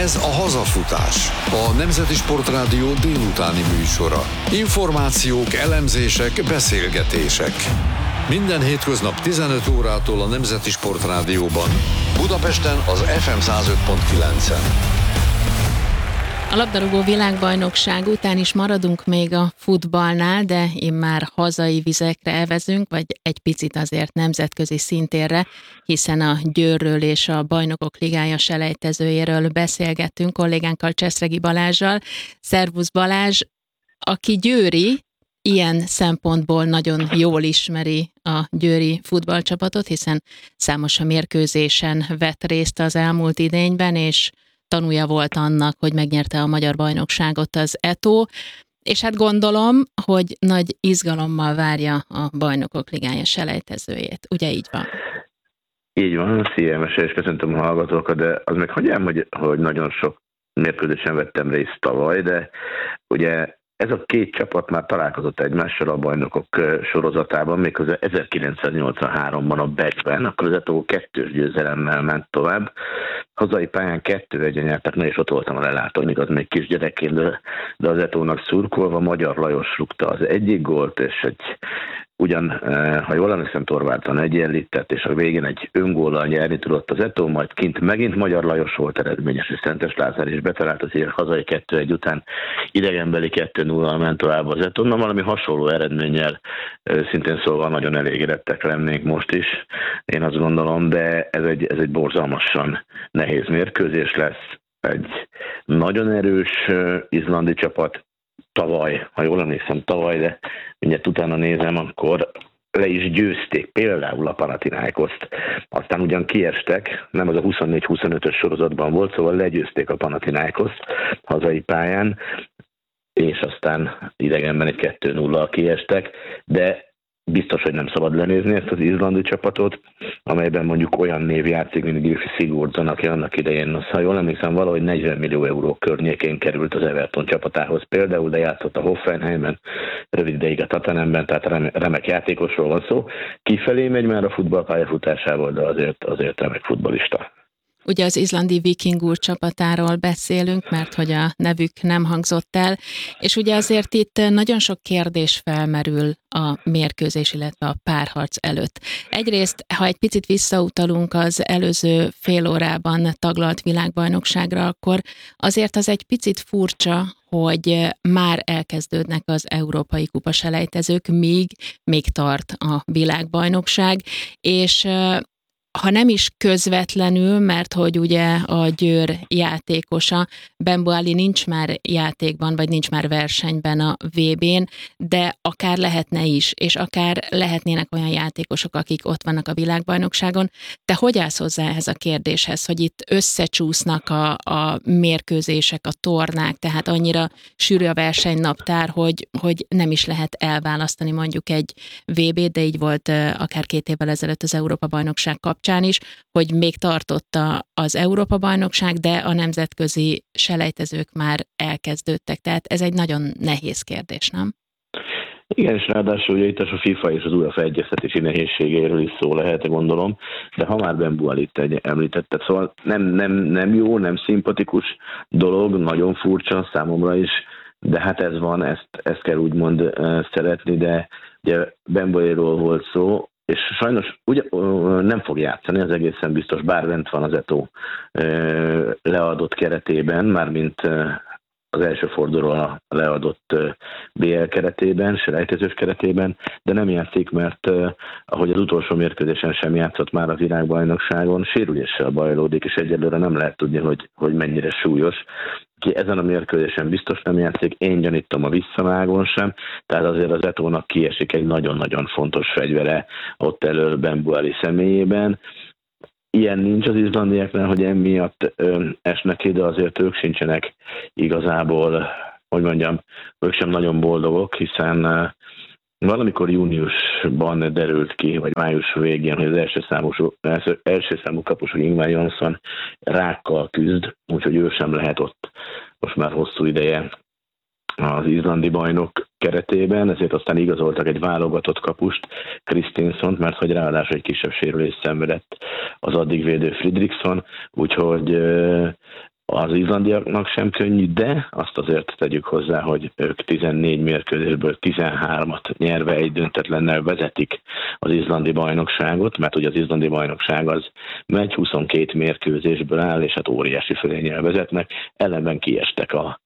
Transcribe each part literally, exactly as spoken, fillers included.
Ez a Hazafutás, a Nemzeti Sportrádió délutáni műsora. Információk, elemzések, beszélgetések. Minden hétköznap tizenöt órától a Nemzeti Sportrádióban. Budapesten az ef em száz öt pont kilencen. A labdarúgó világbajnokság után is maradunk még a futballnál, de immár hazai vizekre evezünk, vagy egy picit azért nemzetközi szintérre, hiszen a Győrről és a Bajnokok Ligája selejtezőjéről beszélgettünk kollégánkkal, Cseszregi Balázssal. Szervusz Balázs, aki győri, ilyen szempontból nagyon jól ismeri a győri futballcsapatot, hiszen számos a mérkőzésen vett részt az elmúlt idényben, és tanúja volt annak, hogy megnyerte a magyar bajnokságot az é té o, és hát gondolom, hogy nagy izgalommal várja a Bajnokok Ligája selejtezőjét. Ugye így van? Így van, szia Mese, és köszöntöm a hallgatókat, de az meg hagyjám, hogy, hogy nagyon sok mérkőzésen vettem részt tavaly, de ugye ez a két csapat már találkozott egymással a bajnokok sorozatában, méghozzá ezerkilencszáznyolcvanháromban a Becsben, akkor az é té o kettős győzelemmel ment tovább. Hazai pályán kettő egyen nyertek, na és ott voltam a lelátón, igaz, még kisgyerekként, de, de az é té o-nak szurkolva Magyar Lajos rúgta az egyik gólt, és egy ugyan, ha jól emlékszem, Torvárton egyenlített, és a végén egy öngóllal nyerni tudott az é té o, majd kint megint Magyar Lajos volt eredményes, és Szentes Lázár is betalált, az ilyen hazai kettő egy után idegenbeli kettő nullal ment tovább az é té o, na valami hasonló eredménnyel szintén szólva nagyon elégedettek lennénk most is, én azt gondolom, de ez egy, ez egy borzalmasan nehéz mérkőzés lesz, egy nagyon erős izlandi csapat, tavaly, ha jól emlékszem, tavaly, de mindjárt utána nézem, akkor le is győzték például a Panathinaikoszt. Aztán ugyan kiestek, nem az a huszonnégy huszonötös sorozatban volt, szóval legyőzték a Panathinaikoszt hazai pályán, és aztán idegenben egy kettő nullal kiestek, de biztos, hogy nem szabad lenézni ezt az izlandi csapatot, amelyben mondjuk olyan név játszik, mint Gylfi Sigurdsson, aki annak idején, ha jól emlékszem, valahogy negyven millió euró környékén került az Everton csapatához például, de játszott a Hoffenheimben, rövid ideig a Tottenhamben, tehát remek játékosról van szó. Kifelé megy már a futballpályafutásával, de azért, azért remek futballista. Ugye az izlandi Viking úr csapatáról beszélünk, mert hogy a nevük nem hangzott el, és ugye azért itt nagyon sok kérdés felmerül a mérkőzés, illetve a párharc előtt. Egyrészt, ha egy picit visszautalunk az előző fél órában taglalt világbajnokságra, akkor azért az egy picit furcsa, hogy már elkezdődnek az európai kupa selejtezők, míg még tart a világbajnokság, és ha nem is közvetlenül, mert hogy ugye a Győr játékosa, Bembo Ali nincs már játékban, vagy nincs már versenyben a vé bén, de akár lehetne is, és akár lehetnének olyan játékosok, akik ott vannak a világbajnokságon. Te hogy állsz hozzá ehhez a kérdéshez, hogy itt összecsúsznak a, a mérkőzések, a tornák, tehát annyira sűrű a versenynaptár, hogy, hogy nem is lehet elválasztani mondjuk egy vé bét, de így volt akár két évvel ezelőtt az Európa-bajnokság kapcsán is, hogy még tartotta az Európa-bajnokság, de a nemzetközi selejtezők már elkezdődtek. Tehát ez egy nagyon nehéz kérdés, nem? Igen, és ráadásul ugye itt a FIFA és az UEFA egyeztetési nehézségéről is szó lehet, gondolom, de ha már Bembo Alit említetted, szóval nem, nem, nem jó, nem szimpatikus dolog, nagyon furcsa számomra is, de hát ez van, ezt, ezt kell úgymond szeretni, de ugye Bembo Aliról volt szó, és sajnos ugye, nem fog játszani, az egészen biztos, bár bent van az é té o leadott keretében, mármint az első fordulóra leadott bé el keretében, selejtezős keretében, de nem játszik, mert ahogy az utolsó mérkőzésen sem játszott már a világbajnokságon, sérüléssel bajlódik, és egyelőre nem lehet tudni, hogy, hogy mennyire súlyos. Ki ezen a mérkőzésen biztos nem játszik, én gyanítom a visszavágon sem, tehát azért az é té o-nak kiesik egy nagyon-nagyon fontos fegyvere ott elől Bembo Ali személyében. Ilyen nincs az izlandieknál, hogy emiatt ö, esnek ki, de azért ők sincsenek igazából, hogy mondjam, ők sem nagyon boldogok, hiszen ö, valamikor júniusban derült ki, vagy május végén, hogy az első számú, első, első számú kapusok Ingvar Jónsson rákkal küzd, úgyhogy ő sem lehet ott most már hosszú ideje az izlandi bajnok keretében, ezért aztán igazoltak egy válogatott kapust, Kristinsson, mert hogy ráadásul egy kisebb sérülés szenvedett az addig védő Fridriksson, úgyhogy az izlandiaknak sem könnyű, de azt azért tegyük hozzá, hogy ők tizennégy mérkőzésből tizenhármat nyerve egy döntetlennel vezetik az izlandi bajnokságot, mert ugye az izlandi bajnokság az megy huszonkét mérkőzésből áll, és hát óriási fölénnyel vezetnek, ellenben kiestek a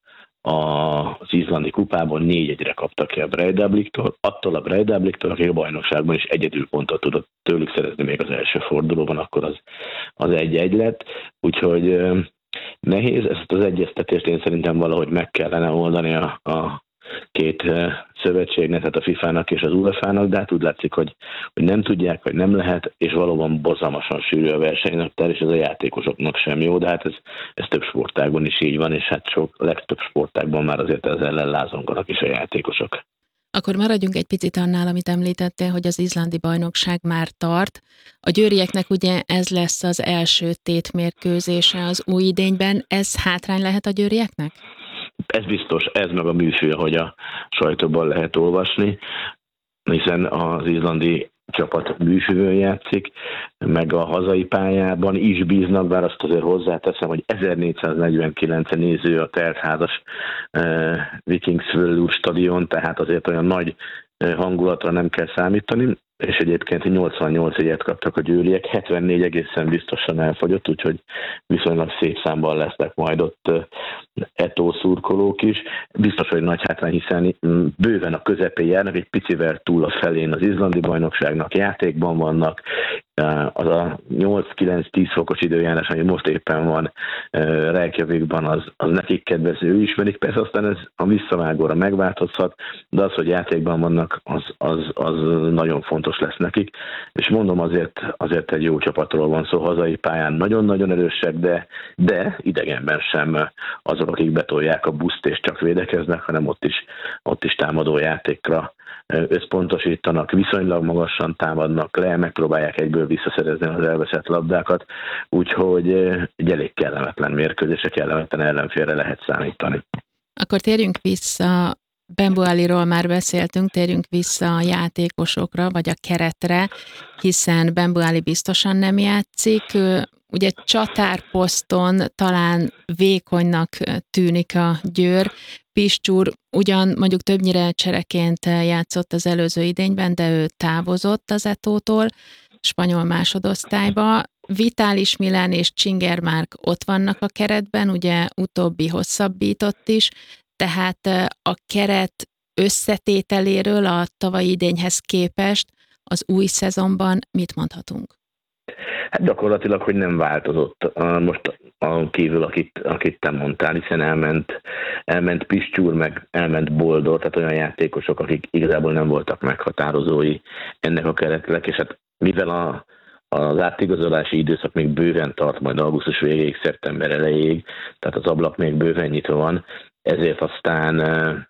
az izlandi kupában, négy egyre kaptak ki a Breiðabliktól, attól a Breiðabliktól, aki a bajnokságban is egyedül pontot tudott tőlük szerezni még az első fordulóban, akkor az, az egy-egy lett. Úgyhogy nehéz ezt az egyeztetést, én szerintem valahogy meg kellene oldani a, a két szövetségnek, tehát a fifának és az uefának, de hát úgy látszik, hogy, hogy nem tudják, vagy nem lehet, és valóban borzalmasan sűrű a versenynaptár, és ez a játékosoknak sem jó, de hát ez, ez több sportágban is így van, és hát sok, legtöbb sportágban már azért ezzel ellen lázonganak is a játékosok. Akkor maradjunk egy picit annál, amit említettél, hogy az izlandi bajnokság már tart. A győrieknek ugye ez lesz az első tétmérkőzése az új idényben. Ez hátrány lehet a győrieknek? Ez biztos, ez meg a műfő, hogy a sajtóban lehet olvasni, hiszen az izlandi csapat műfőn játszik, meg a hazai pályában is bíznak, bár azt azért hozzáteszem, hogy ezernégyszáznegyvenkilenc néző a teltházas uh, Vikingsville stadion, tehát azért olyan nagy uh, hangulatra nem kell számítani, és egyébként nyolcvannyolc egyet kaptak a győriek, hetvennégy egészen biztosan elfogyott, úgyhogy viszonylag szép számban lesznek majd ott Etó szurkolók is. Biztos, hogy nagy hátrány, hiszen bőven a közepén járnak, egy picivel túl a felén az izlandi bajnokságnak, játékban vannak, az a nyolc-kilenc-tíz fokos időjárás, ami most éppen van Reykjavikban, az, az nekik kedvező, ő ismerik. Persze aztán ez a visszavágóra megváltozhat, de az, hogy játékban vannak, az, az, az nagyon fontos lesz nekik. És mondom, azért, azért egy jó csapatról van szó, hazai pályán nagyon-nagyon erősek, de, de idegenben sem azok, akik betolják a buszt és csak védekeznek, hanem ott is, ott is támadó játékra összpontosítanak, viszonylag magasan támadnak le, megpróbálják egyből visszaszerezni az elveszett labdákat, úgyhogy egy elég kellemetlen mérkőzésre, kellemetlen ellenfélre lehet számítani. Akkor térjünk vissza, Ben Boaliról már beszéltünk, térjünk vissza a játékosokra, vagy a keretre, hiszen Ben Boali biztosan nem játszik. Ugye csatárposzton talán vékonynak tűnik a Győr. Piscsúr ugyan mondjuk többnyire csereként játszott az előző idényben, de ő távozott az Etótól, spanyol másodosztályba. Vitális Milán és Csingermárk ott vannak a keretben, ugye utóbbi hosszabbított is, tehát a keret összetételéről a tavalyi idényhez képest az új szezonban mit mondhatunk? Hát gyakorlatilag, hogy nem változott most a kívül, akit, akit te mondtál, hiszen elment, elment Piscsúr, meg elment Boldor, tehát olyan játékosok, akik igazából nem voltak meghatározói ennek a keretnek, és hát mivel a, az átigazolási időszak még bőven tart, majd augusztus végéig, szeptember elejéig, tehát az ablak még bőven nyitva van, ezért aztán,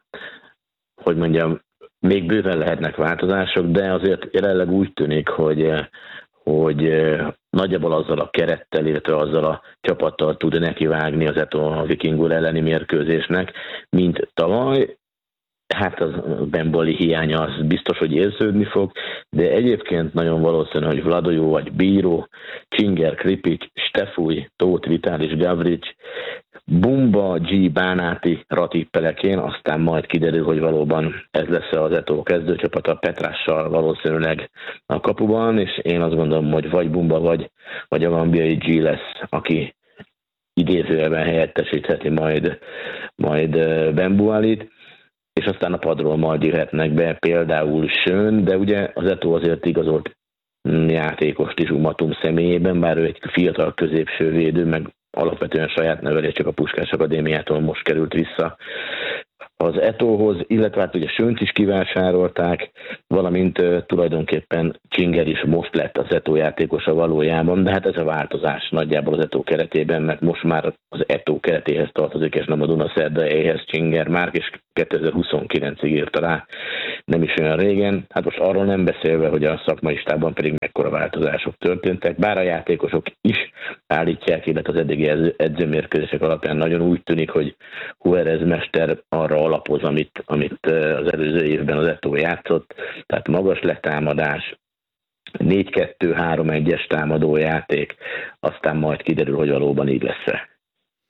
hogy mondjam, még bőven lehetnek változások, de azért jelenleg úgy tűnik, hogy hogy nagyjából azzal a kerettel, illetve azzal a csapattal tud nekivágni az Etó a Vikingur elleni mérkőzésnek, mint tavaly. Hát az Ben Boali hiánya az biztos, hogy érződni fog, de egyébként nagyon valószínű, hogy Vladojó vagy Bíró, Csinger, Kripik, Stefúj, Tóth, Vitális, Gavrics, Bumba, G, Bánáti, ratippelekén, aztán majd kiderül, hogy valóban ez lesz az Etó kezdőcsapata Petrással valószínűleg a kapuban, és én azt gondolom, hogy vagy Bumba, vagy, vagy a gambiai G lesz, aki idézőjelben helyettesítheti majd, majd Ben Boalit, és aztán a padról majd jöhetnek be például Schön, de ugye az Etó azért igazolt játékost is Umatum személyében, bár ő egy fiatal középső védő, meg alapvetően saját nevelés, csak a Puskás Akadémiától most került vissza az Etóhoz, illetve hát ugye Sönt is kivásárolták, valamint uh, tulajdonképpen Csinger is most lett az Etó játékosa valójában, de hát ez a változás nagyjából az Etó keretében, mert most már az Etó keretéhez tartozik, és nem a Dunaszerdaihez Csinger Márk, és kétezer-huszonkilencig írta rá, nem is olyan régen. Hát most arról nem beszélve, hogy a szakmai stábban pedig mekkora változások történtek, bár a játékosok is állítják, illetve az eddigi edzőmérkőzések alapján nagyon úgy tűnik, hogy Juárez mester arra alapoz, amit, amit az előző évben az Etó játszott, tehát magas letámadás, négy kettő három egyes támadó játék, aztán majd kiderül, hogy valóban így lesz-e.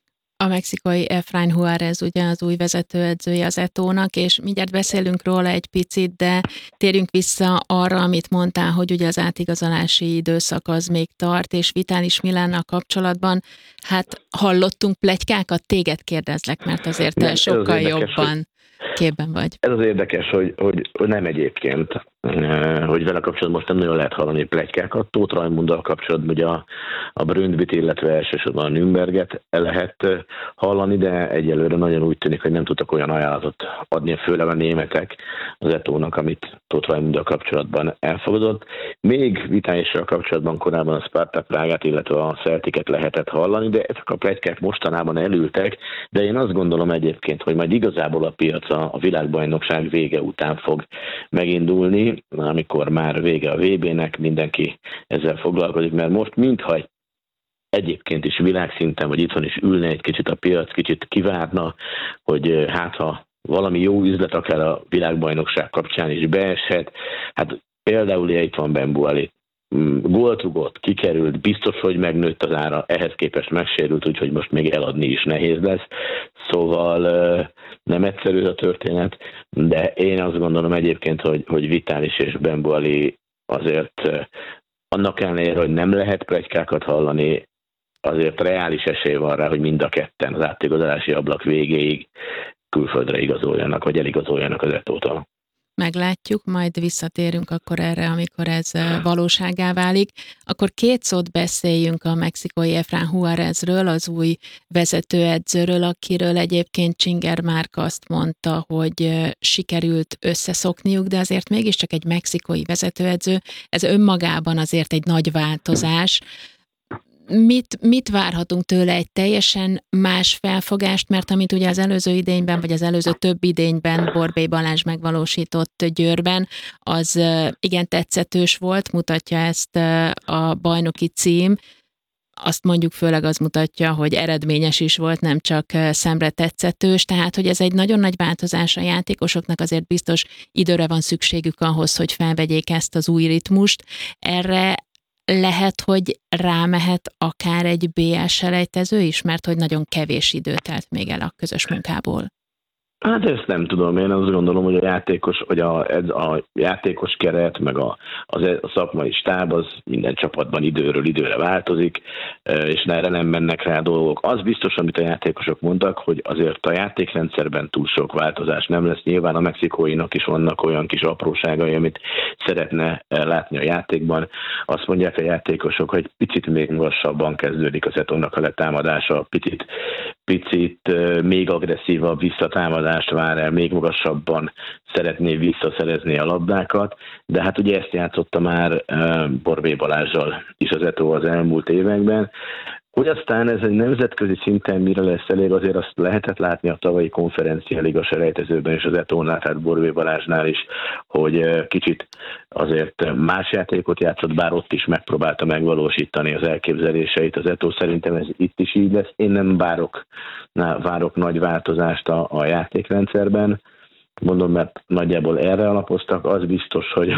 a mexikai Efraín Juárez ugye az új vezetőedzője az Etónak, és mindjárt beszélünk róla egy picit, de térjünk vissza arra, amit mondtál, hogy ugye az átigazolási időszak az még tart, és Vitalis Milánnal kapcsolatban, hát hallottunk pletykákat, téged kérdezlek, mert azért te Nem, sokkal az érdekes, jobban hogy... képben vagy. Ez az érdekes, hogy, hogy nem egyébként, hogy vele kapcsolatban most nem nagyon lehet hallani pletykákat. Tóth Raimunddal kapcsolatban ugye a, a Bröndbit, illetve elsősorban a Nürnberget lehet hallani, de egyelőre nagyon úgy tűnik, hogy nem tudtak olyan ajánlatot adni, főleg a németek az Etónak, amit Tóth Raimunddal kapcsolatban elfogadott. Még Vitálissal kapcsolatban korábban a Sparta Prágát, illetve a Celticet lehetett hallani, de ezek a pletykák mostanában elültek, de én azt gondolom egyébként, hogy majd igazából a piac a világbajnokság vége után fog megindulni, amikor már vége a vé bének, mindenki ezzel foglalkozik, mert most mintha egyébként is világszinten, vagy itthon is ülne egy kicsit a piac, kicsit kivárna, hogy hát ha valami jó üzlet akár a világbajnokság kapcsán is beeshet, hát például itt van Ben Bollé, gólt rugott, kikerült, biztos, hogy megnőtt az ára, ehhez képest megsérült, úgyhogy most még eladni is nehéz lesz. Szóval nem egyszerű a történet, de én azt gondolom egyébként, hogy, hogy Vitalis és Ben Bollé azért annak ellenére, hogy nem lehet pletykákat hallani, azért reális esély van rá, hogy mind a ketten az átigazolási ablak végéig külföldre igazoljanak, vagy eligazoljanak az Etótól. Meglátjuk, majd visszatérünk akkor erre, amikor ez valóságá válik. Akkor két szót beszéljünk a mexikai Efraín Juárezről, az új vezetőedzőről, akiről egyébként Csinger Márk azt mondta, hogy sikerült összeszokniuk, de azért mégiscsak egy mexikai vezetőedző, ez önmagában azért egy nagy változás. Mit, mit várhatunk tőle, egy teljesen más felfogást, mert amit ugye az előző idényben, vagy az előző több idényben Borbély Balázs megvalósított Győrben, az igen tetszetős volt, mutatja ezt a bajnoki cím, azt mondjuk főleg az mutatja, hogy eredményes is volt, nem csak szemre tetszetős, tehát hogy ez egy nagyon nagy változás a játékosoknak, azért biztos időre van szükségük ahhoz, hogy felvegyék ezt az új ritmust. Erre lehet, hogy rámehet akár egy bé el selejtező is, mert hogy nagyon kevés idő telt még el a közös munkából. Hát ezt nem tudom, én azt gondolom, hogy a játékos, vagy a, a játékos keret, meg a, az, a szakmai stáb, az minden csapatban időről időre változik, és erre nem mennek rá dolgok. Az biztos, amit a játékosok mondtak, hogy azért a játékrendszerben túl sok változás nem lesz. Nyilván a mexikóinak is vannak olyan kis apróságai, amit szeretne látni a játékban. Azt mondják a játékosok, hogy picit még lassabban kezdődik az Etónak a letámadása, picit, picit még agresszívabb visszatámadást vár el, még magasabban szeretné visszaszerezni a labdákat, de hát ugye ezt játszotta már Borbély Balázssal is az Etó az elmúlt években. Hogy aztán ez egy nemzetközi szinten mire lesz elég, azért azt lehetett látni a tavalyi konferencia liga selejtezőben és az Etónál, tehát Borbély Balázsnál is, hogy kicsit azért más játékot játszott, bár ott is megpróbálta megvalósítani az elképzeléseit. Az Etó szerintem ez itt is így lesz. Én nem várok, várok nagy változást a, a játékrendszerben, mondom, mert nagyjából erre alapoztak. Az biztos, hogy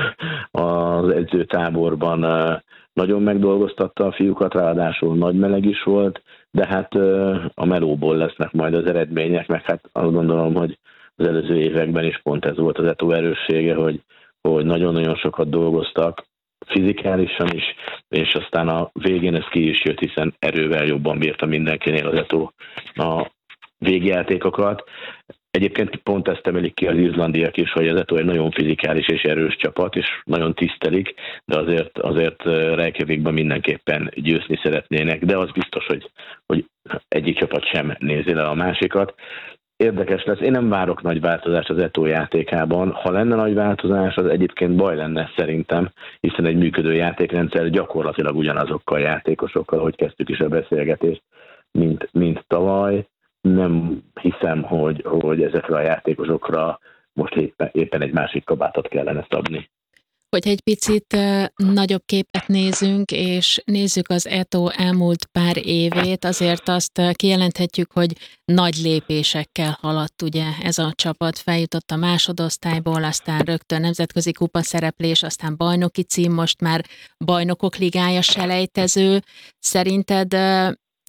az edzőtáborban nagyon megdolgoztatta a fiúkat, ráadásul nagy meleg is volt, de hát a melóból lesznek majd az eredmények, meg hát azt gondolom, hogy az előző években is pont ez volt az Etó erőssége, hogy, hogy nagyon-nagyon sokat dolgoztak, fizikálisan is, és aztán a végén ez ki is jött, hiszen erővel jobban bírta mindenkinél az Etó a végjátékokat. Egyébként pont ezt emelik ki az izlandiak is, hogy az Etó egy nagyon fizikális és erős csapat, és nagyon tisztelik, de azért, azért Reykjavikban mindenképpen győzni szeretnének, de az biztos, hogy, hogy egyik csapat sem nézi le a másikat. Érdekes lesz, én nem várok nagy változást az Etó játékában. Ha lenne nagy változás, az egyébként baj lenne szerintem, hiszen egy működő játékrendszer gyakorlatilag ugyanazokkal a játékosokkal, hogy kezdtük is a beszélgetést, mint, mint tavaly. Nem hiszem, hogy, hogy ezekre a játékosokra most éppen, éppen egy másik kabátot kellene szabni. Hogy egy picit nagyobb képet nézünk, és nézzük az Etó elmúlt pár évét, azért azt kijelenthetjük, hogy nagy lépésekkel haladt ugye ez a csapat. Feljutott a másodosztályból, aztán rögtön nemzetközi kupa szereplés, aztán bajnoki cím, most már bajnokok ligája selejtező. Szerinted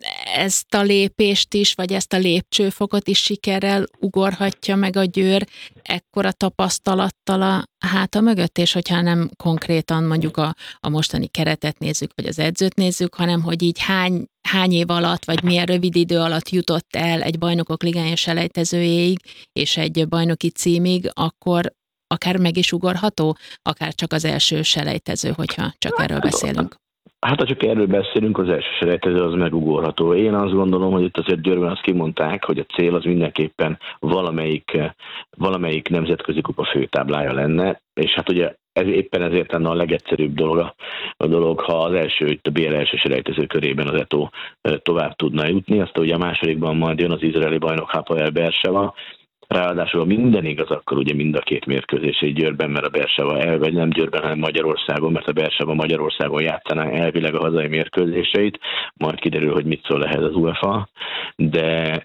ezt a lépést is, vagy ezt a lépcsőfokot is sikerrel ugorhatja meg a Győr ekkora tapasztalattal a háta mögött, és hogyha nem konkrétan mondjuk a, a mostani keretet nézzük, vagy az edzőt nézzük, hanem hogy így hány, hány év alatt, vagy milyen rövid idő alatt jutott el egy bajnokok ligája selejtezőjéig, és egy bajnoki címig, akkor akár meg is ugorható, akár csak az első selejtező, hogyha csak erről beszélünk. Hát, ha csak erről beszélünk, az első selejtező az megugorható. Én azt gondolom, hogy itt azért Győrben azt kimondták, hogy a cél az mindenképpen valamelyik, valamelyik nemzetközi kupa főtáblája lenne, és hát ugye ez éppen ezért lenne a legegyszerűbb dolog, a, a dolog, ha az első, a bé el első selejtező körében az Eto tovább tudna jutni, aztán ugye a másodikban majd jön az izraeli bajnok Hapoel Beersheva. Ráadásul, ha minden igaz, akkor ugye mind a két mérkőzés egy Győrben, mert a Beersheva el, vagy nem Győrben, hanem Magyarországon, mert a Beersheva Magyarországon játszaná elvileg a hazai mérkőzéseit, majd kiderül, hogy mit szól ehhez az UEFA, de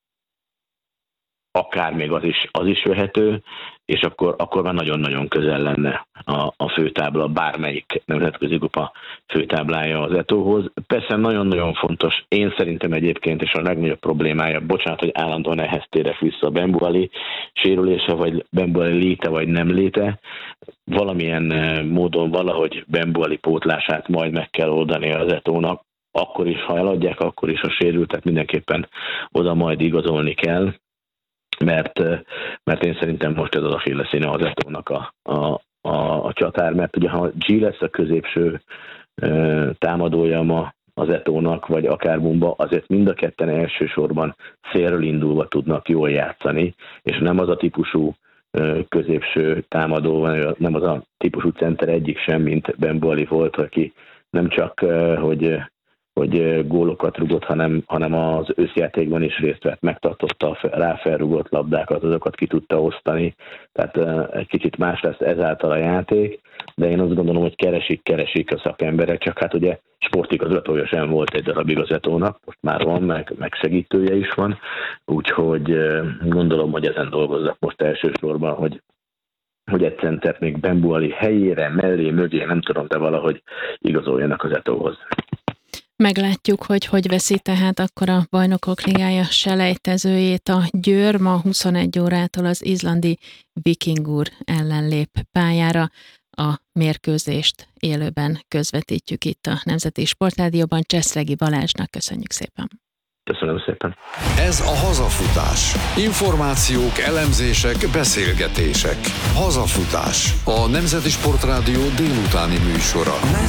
akár még az is, az is vehető, és akkor, akkor már nagyon-nagyon közel lenne a, a főtábla, bármelyik nemzetközi kupa főtáblája az Etóhoz. Persze nagyon-nagyon fontos, én szerintem egyébként, és a legnagyobb problémája, bocsánat, hogy állandóan ehhez térek vissza, a Bembo Ali sérülése, vagy Bembo Ali léte, vagy nem léte, valamilyen módon valahogy Bembo Ali pótlását majd meg kell oldani az Etónak, akkor is, ha eladják, akkor is a sérültet mindenképpen oda majd igazolni kell, mert, mert én szerintem most ez az achilleszéne az Etónak a, a, a, a csatár, mert ugye ha G lesz a középső e, támadója ma az Etónak, vagy akár Mumba, azért mind a ketten elsősorban szélről indulva tudnak jól játszani, és nem az a típusú e, középső támadó, nem az a típusú center egyik sem, mint Bembo Ali volt, aki nem csak, e, hogy hogy gólokat rugott, hanem, hanem az összjátékban is részt vett, megtartotta a ráfelrugott labdákat, azokat ki tudta osztani, tehát egy kicsit más lesz ezáltal a játék, de én azt gondolom, hogy keresik, keresik a szakemberek, csak hát ugye sportigazgatója sem volt egy darabig az Etónak, most már van, meg, meg segítője is van, úgyhogy gondolom, hogy ezen dolgoznak most elsősorban, hogy hogy egy centert még Bembo Ali helyére, mellé, mögé, nem tudom, de valahogy igazoljanak az Etóhoz. Meglátjuk, hogy hogy veszi tehát akkor a Bajnokok Ligája selejtezőjét a Győr. Ma huszonegy órától az izlandi Víkingur ellen lép pályára. A mérkőzést élőben közvetítjük itt a Nemzeti Sportrádióban. Cseszlegi Balázsnak köszönjük szépen. Köszönöm szépen. Ez a Hazafutás. Információk, elemzések, beszélgetések. Hazafutás. A Nemzeti Sportrádió délutáni műsora.